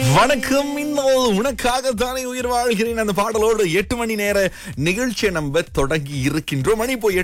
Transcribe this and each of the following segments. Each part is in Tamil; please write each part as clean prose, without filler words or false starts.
வணக்கம். இன்னும் உனக்காக தானே உயிர் வாழ்கிறேன் அந்த பாடலோடு 8 மணி நேர நிகழ்ச்சியை நம்ம தொடங்கி இருக்கின்றோம். மணி இப்போ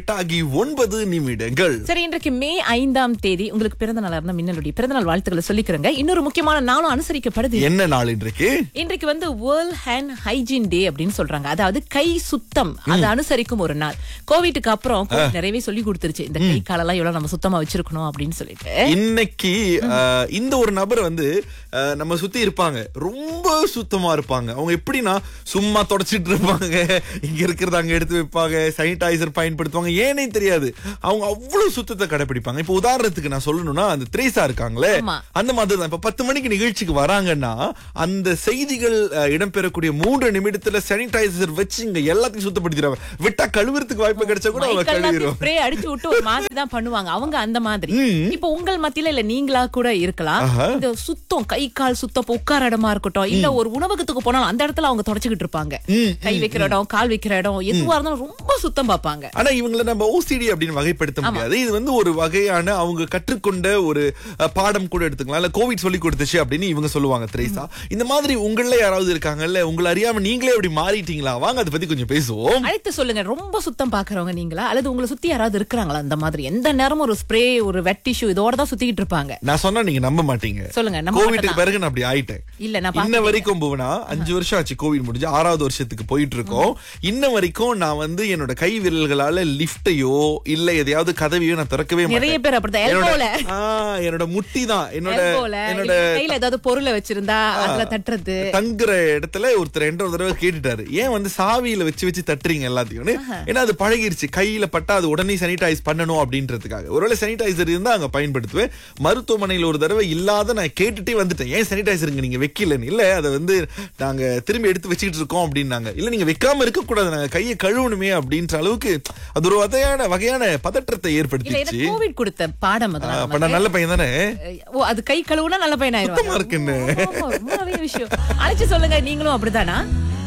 8:09. சரி, இன்றைக்கு மே 5ஆம் தேதி உங்களுக்கு பிறந்த நாளா இருந்தா மின்னலுடைய பிறந்தநாள் வாழ்த்துக்களை சொல்லிக்கிறேங்க. இன்னொரு முக்கியமான நாளும் அனுசரிக்கப்படுது. என்ன நாள் இன்றைக்கு? இன்றைக்கு வந்து வேர்ல்ட் ஹேண்ட் ஹைஜீன் டே அப்படின்னு சொல்றாங்க. அதாவது கை சுத்தம் அதை அனுசரிக்கும் ஒரு நாள். கோவிட்டுக்கு அப்புறம் நிறையவே சொல்லி கொடுத்துருச்சு இந்த கை காலெல்லாம் எவ்வளவு நம்ம சுத்தமா வச்சிருக்கணும் அப்படின்னு சொல்லிட்டு. இன்னைக்கு இந்த ஒரு நபர் வந்து நம்ம சுத்தி இருப்பாங்க, ரொம்ப சுத்தமா இருப்பாங்க. அவங்க எப்படின்னா சும்மா தொடச்சிட்டு இருப்பாங்க, இங்க இருக்கிறத அங்க எடுத்து வைப்பாங்க, சானிடைசர் பயன்படுத்துவாங்க, ஏனே தெரியாது. அவங்க அவ்வளவு சுத்தத்தை கடைபிடிப்பாங்க. இப்ப உதாரணத்துக்கு நான் சொல்லணும்னா அந்த திரேசா இருக்காங்களே, அந்த மாதிரி தான். இப்ப 10 மணிக்கு நிகழ்ச்சிக்கு வராங்கன்னா அந்த செய்திகள் இடம்பெறக்கூடிய 3 நிமிடத்துல சானிடைசர் வச்சு இங்க எல்லாத்தையும் சுத்தப்படுத்திடுவாங்க. விட்டா கழுவுறதுக்கு வாய்ப்பு கிடைச்சா கூட அவங்க கழுவிடுவாங்க. ஸ்ப்ரே அடிச்சு விட்டு ஒரு மாதிரி தான் பண்ணுவாங்க அவங்க அந்த மாதிரி. இப்ப உங்கள் மத்தியில இல்ல நீங்களா கூட இருக்கலாம். இந்த சுத்தம் கை கால் சுத்தம் உட்கார இடமா இருக்கட்டும், இல்ல ஒரு உணவகத்துக்கு போனாலும் அந்த இடத்துல அவங்க தொடச்சுக்கிட்டு இருப்பாங்க. கை வைக்கிற இடம், கால் வைக்கிற இடம், எதுவா இருந்தாலும் ரொம்ப சுத்தம் பார்ப்பாங்க. ஆனா இவங்களை நம்ம ஓசிடி அப்படின்னு வகைப்படுத்த முடியாது. இது வந்து ஒரு வகையான அவங்க கற்றுக்கொண்ட ஒரு பாடம் கூட எடுத்துக்கலாம். இல்ல கோவிட் சொல்லி கொடுத்துச்சு அப்படின்னு இவங்க சொல்லுவாங்க. திரேசா, இந்த மாதிரி உங்கள யாராவது இருக்காங்கல்ல, உங்களை அறியாம நீங்களே அப்படி மாறிட்டீங்களா? வாங்க அதை பத்தி கொஞ்சம் பேசுவோம். அழைத்து சொல்லுங்க. ரொம்ப சுத்தம் பாக்குறவங்க நீங்களா, அல்லது உங்களை சுத்தி யாராவது இருக்கிறாங்களா அந்த மாதிரி? எந்த நேரமும் ஒரு ஸ்ப்ரே, ஒரு வெட் டிஷ்யூ இதோட தான் சுத்திக்கிட்டு இருப்பாங்க. நான் சொன்னா நீங்க நம்ப மாட்டீங்க. சொல்லுங்க. கோவிட்க்கு பிறகு நான் அப்படி ஆயிட்டேன். இல்ல நான் இன்ன வரைக்கும் போனா 5 வருஷம் ஆச்சு. கோவிட் முடிஞ்சு 6வது வருஷத்துக்கு போயிட்டு இருக்கோம். இன்ன வரைக்கும் நான் வந்து என்னோட கை விரல்களால லிஃப்டையோ இல்ல எதையாவது கதவையோ நான் திறக்கவே மாட்டேன். நிறைய பேர் அப்படிதான். எல்போல என்னோட முட்டி தான் என்னோட கையில ஏதாவது பொருளை வச்சிருந்தா அதுல தட்டுறது. தங்குற இடத்துல ஒருத்தர் ஒரு தடவை கேட்டுட்டாரு, ஏன் வந்து சாவியில வச்சு தட்டுறீங்க எல்லாத்தையும்? ஏன்னா அது பழகிருச்சு, கையில பட்டா அது உடனே சானிடைஸ் பண்ணணும் அப்படின்றதுக்காக. ஒருவேளை சானிடைசர் இருந்தா அங்க பயன்படுத்துவேன். மருத்துவமனையில ஒரு தடவை இல்லாத நான் கேட்டுட்டே வந்துட்டேன், ஏன் சானிடைசருங்க நீங்க வைக்கலன்னு. இல்ல அதை வந்து நாங்க திரும்பி எடுத்து வச்சுக்கிட்டு இருக்கோம் அப்படின்னாங்க. இல்ல நீங்க வைக்காம இருக்க கூடாது, நாங்க கையை கழுவணுமே அப்படின்ற அளவுக்கு அது ஒரு வகையான பதற்றத்தை ஏற்படுத்திச்சு. கோவிட் கொடுத்த பாடம் அதெல்லாம். நல்ல பையன் தானே? அது கை கழுவுனா நல்ல பையன் ஆயிடுவாங்க. இருக்குன்னு விஷயம். அழைச்சு சொல்லுங்க, நீங்களும் அப்படித்தானா?